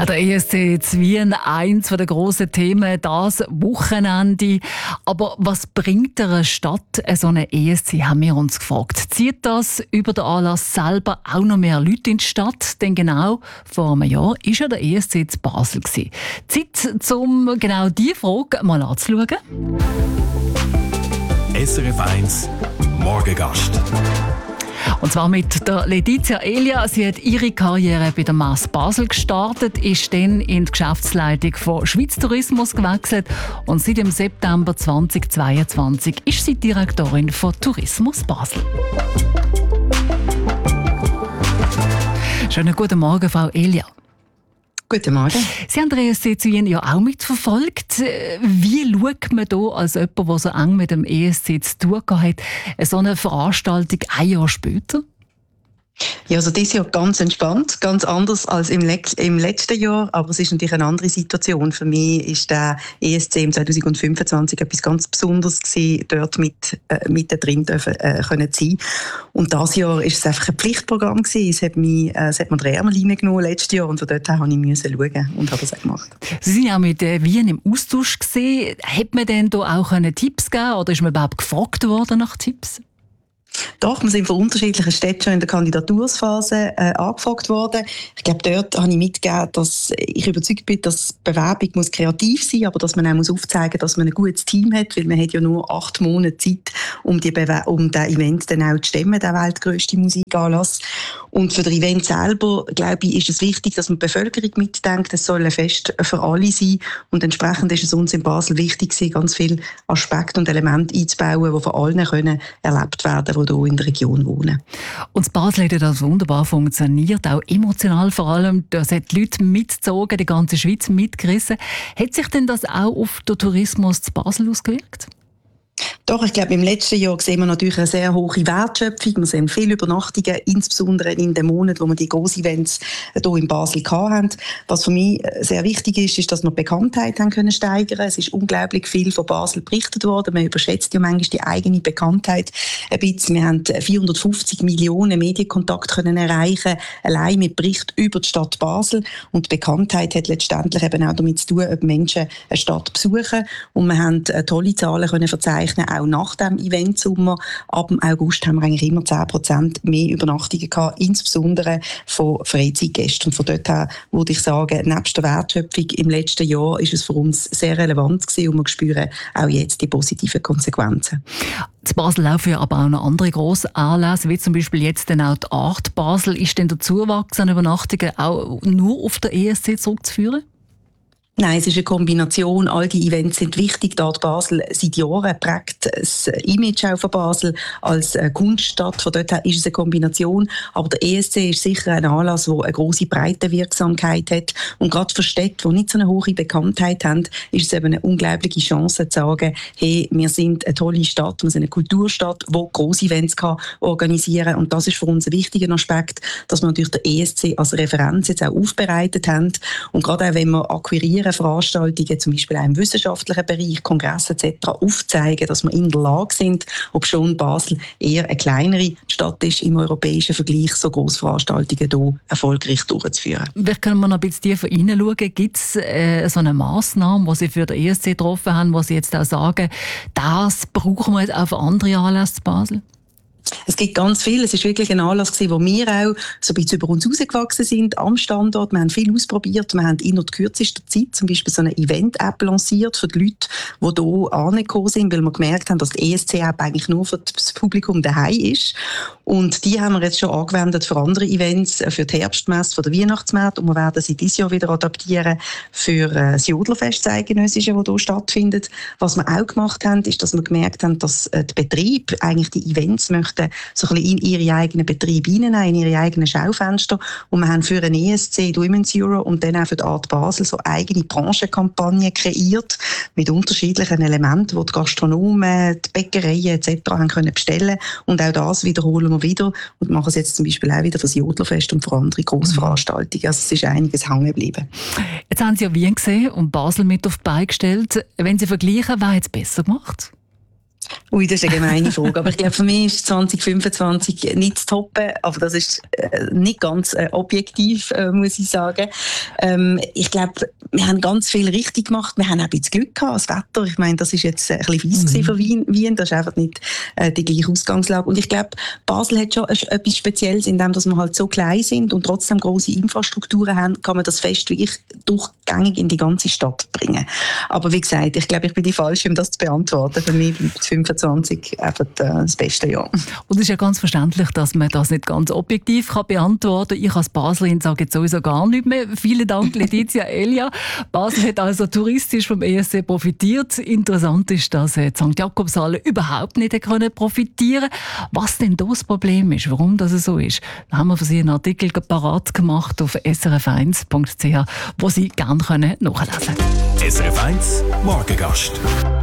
Ja, der ESC jetzt wie eins der grossen Themen das Wochenende. Aber was bringt einer Stadt so eine ESC, haben wir uns gefragt. Zieht das über den Anlass selber auch noch mehr Leute in die Stadt? Denn genau vor einem Jahr war ja der ESC in Basel. Zeit, um genau diese Frage mal anzuschauen. SRF 1 Morgengast. Und zwar mit der Letizia Elia. Sie hat ihre Karriere bei der Mass Basel gestartet, ist dann in die Geschäftsleitung von Schweiz Tourismus gewechselt und seit dem September 2022 ist sie Direktorin von Tourismus Basel. Schönen guten Morgen, Frau Elia. Guten Morgen. Sie haben den ESC zu Ihnen ja auch mitverfolgt. Wie schaut man da als jemand, der so eng mit dem ESC zu tun hat, so eine Veranstaltung ein Jahr später? Ja, also dieses Jahr ganz entspannt, ganz anders als im letzten Jahr, aber es ist natürlich eine andere Situation. Für mich ist der ESC im 2025 etwas ganz Besonderes gewesen, dort mit drin können sein. Und dieses Jahr ist es einfach ein Pflichtprogramm gewesen. Es hat mir den Ärmel reingenommen letztes Jahr und von dort her musste ich schauen und habe das auch gemacht. Sie sind ja mit Wien im Austausch gewesen. Hat man denn da auch Tipps gegeben oder ist man überhaupt gefragt worden nach Tipps? Doch, wir sind von unterschiedlichen Städten schon in der Kandidatursphase angefragt worden. Ich glaube, dort habe ich mitgegeben, dass ich überzeugt bin, dass die Bewerbung muss kreativ sein muss, aber dass man auch aufzeigen muss, dass man ein gutes Team hat, weil man hat ja nur 8 Monate Zeit, um den Event dann auch zu stemmen, den weltgrössten Musikanlass. Und für das Event selber, glaube ich, ist es wichtig, dass man die Bevölkerung mitdenkt. Es soll ein Fest für alle sein und entsprechend ist es uns in Basel wichtig gewesen, ganz viele Aspekte und Elemente einzubauen, die von allen können erlebt werden können, die hier in der Region wohnen. Und Basel hat das wunderbar funktioniert, auch emotional vor allem. Das hat die Leute mitgezogen, die ganze Schweiz mitgerissen. Hat sich denn das auch auf den Tourismus zu Basel ausgewirkt? Doch, ich glaube, im letzten Jahr sehen wir natürlich eine sehr hohe Wertschöpfung. Wir sehen viele Übernachtungen, insbesondere in den Monaten, wo wir die Gross-Events hier in Basel hatten. Was für mich sehr wichtig ist, dass wir die Bekanntheit haben können steigern. Es ist unglaublich viel von Basel berichtet worden. Man überschätzt ja manchmal die eigene Bekanntheit ein bisschen. Wir haben 450 Millionen Medienkontakte können erreichen, allein mit Bericht über die Stadt Basel. Und die Bekanntheit hat letztendlich eben auch damit zu tun, ob Menschen eine Stadt besuchen. Und wir haben tolle Zahlen können verzeichnen, auch nach dem Eventsommer. Ab dem August haben wir eigentlich immer 10% mehr Übernachtungen gehabt, insbesondere von Freizeitgästen. Und von dort her würde ich sagen, nebst der Wertschöpfung im letzten Jahr ist es für uns sehr relevant gewesen und wir spüren auch jetzt die positiven Konsequenzen. In Basel laufen ja aber auch noch andere grosse Anlässe, wie zum Beispiel jetzt dann auch die Art Basel. Ist denn der Zuwachs an Übernachtungen auch nur auf den ESC zurückzuführen? Nein, es ist eine Kombination. All die Events sind wichtig. Dort Basel seit Jahren prägt das Image auch von Basel als Kunststadt. Von dort her ist es eine Kombination. Aber der ESC ist sicher ein Anlass, der eine grosse Breitenwirksamkeit hat. Und gerade für Städte, die nicht so eine hohe Bekanntheit haben, ist es eben eine unglaubliche Chance zu sagen, hey, wir sind eine tolle Stadt, wir sind eine Kulturstadt, die grosse Events organisieren kann. Und das ist für uns ein wichtiger Aspekt, dass wir natürlich den ESC als Referenz jetzt auch aufbereitet haben. Und gerade auch, wenn wir akquirieren, Veranstaltungen, zum Beispiel auch im wissenschaftlichen Bereich, Kongresse etc. aufzeigen, dass wir in der Lage sind, ob schon Basel eher eine kleinere Stadt ist im europäischen Vergleich, so Grossveranstaltungen hier erfolgreich durchzuführen. Wie können wir noch ein bisschen tiefer hineinschauen? Gibt es so eine Massnahme, die Sie für den ESC getroffen haben, wo Sie jetzt auch sagen, das brauchen wir jetzt auch für andere Anlässe in Basel? Es gibt ganz viel. Es ist wirklich ein Anlass gewesen, wo wir auch so ein bisschen über uns herausgewachsen sind am Standort. Wir haben viel ausprobiert. Wir haben innerhalb kürzester Zeit zum Beispiel so eine Event-App lanciert für die Leute, die hier angekommen sind, weil wir gemerkt haben, dass die ESC-App eigentlich nur für das Publikum daheim ist. Und die haben wir jetzt schon angewendet für andere Events, für die Herbstmesse, für den Weihnachtsmarkt. Und wir werden sie dieses Jahr wieder adaptieren für das Jodlerfest, das eidgenössische, das hier stattfindet. Was wir auch gemacht haben, ist, dass wir gemerkt haben, dass der Betrieb eigentlich die Events möchte so ein bisschen in ihre eigenen Betriebe hineinnehmen, in ihre eigenen Schaufenster. Und wir haben für einen ESC, die Women's Euro und dann auch für die Art Basel so eigene Branchenkampagnen kreiert mit unterschiedlichen Elementen, die Gastronomen, die Bäckereien etc. haben können bestellen. Und auch das wiederholen wir wieder und machen es jetzt zum Beispiel auch wieder für das Jodlerfest und für andere Grossveranstaltungen. Also es ist einiges hängen geblieben. Jetzt haben Sie ja Wien gesehen und Basel mit auf die Beine gestellt. Wenn Sie vergleichen, wer hat es besser gemacht? Ui, das ist eine gemeine Frage. Aber ich glaube, für mich ist 2025 nicht zu toppen. Aber das ist nicht ganz objektiv, muss ich sagen. Ich glaube, wir haben ganz viel richtig gemacht. Wir haben auch ein bisschen Glück gehabt. Das Wetter, ich meine, das ist jetzt ein bisschen weiss für Wien. Das ist einfach nicht die gleiche Ausgangslage. Und ich glaube, Basel hat schon etwas Spezielles, in dem, dass wir halt so klein sind und trotzdem grosse Infrastrukturen haben, kann man das Fest wirklich durchgängig in die ganze Stadt bringen. Aber wie gesagt, ich glaube, ich bin die Falsche, um das zu beantworten. Für mich bleibt 25 einfach das beste Jahr. Und es ist ja ganz verständlich, dass man das nicht ganz objektiv beantworten kann. Ich als Baselin sage jetzt sowieso gar nichts mehr. Vielen Dank, Letizia Elia. Basel hat also touristisch vom ESC profitiert. Interessant ist, dass die St. Jakobshalle überhaupt nicht profitieren konnte. Was denn das Problem ist, warum das so ist, da haben wir für Sie einen Artikel parat gemacht auf srf1.ch, wo Sie gerne nachlesen können. SRF 1 Morgengast.